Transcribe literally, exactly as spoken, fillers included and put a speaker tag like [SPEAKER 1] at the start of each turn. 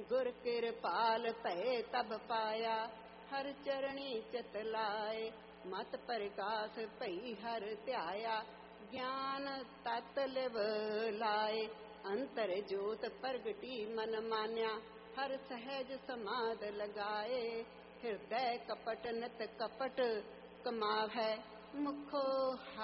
[SPEAKER 1] गुर कृपाल भय तब पाया, हर चरणी चित लाए। मत प्रकाश भई हर ध्याया, ज्ञान तत लिव लाए। अंतर जोत प्रगटी मन मान्या, हर सहज समाध लगाए। हृदय कपट नित कपट कमावै, मुखो